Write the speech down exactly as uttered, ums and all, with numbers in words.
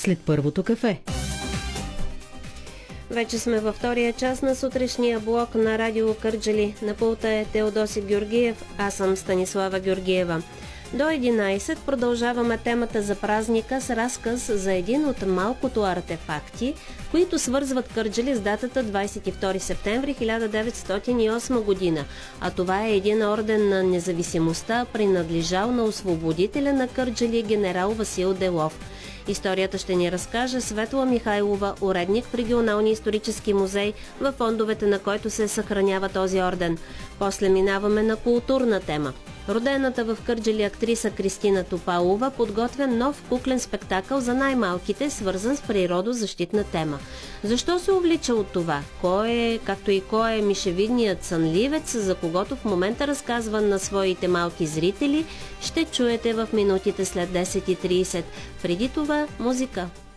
след първото кафе. Вече сме във втория час на сутрешния блок на Радио Кърджали. На пулта е Теодосик Георгиев, аз съм Станислава Георгиева. До единайсет продължаваме темата за празника с разказ за един от малкото артефакти, които свързват Кърджали с датата двадесет и втори септември хиляда деветстотин и осма година, а това е един орден на независимостта, принадлежал на освободителя на Кърджали генерал Васил Делов. Историята ще ни разкаже Светла Михайлова, уредник в Регионалния исторически музей, във фондовете на който се съхранява този орден. После минаваме на културна тема. Родената в Кърджали актриса Кристина Топалова подготвя нов куклен спектакъл за най-малките, свързан с природозащитна тема. Защо се увлича от това? Кой е, както и кой е мишевидният сънливец, за когото в момента разказва на своите малки зрители, ще чуете в минутите след десет и тридесет. Преди това музика.